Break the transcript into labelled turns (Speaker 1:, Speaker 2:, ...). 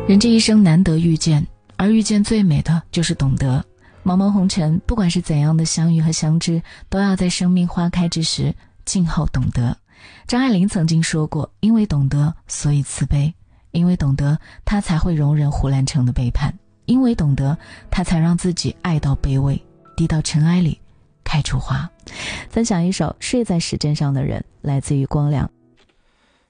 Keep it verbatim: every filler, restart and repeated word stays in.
Speaker 1: 人这一生难得遇见，而遇见最美的就是懂得。茫茫红尘，不管是怎样的相遇和相知，都要在生命花开之时静候懂得。张爱玲曾经说过，因为懂得所以慈悲，因为懂得她才会容忍胡兰成的背叛，因为懂得她才让自己爱到卑微，低到尘埃里开出花。分享一首睡在时针上的人，来自于光良。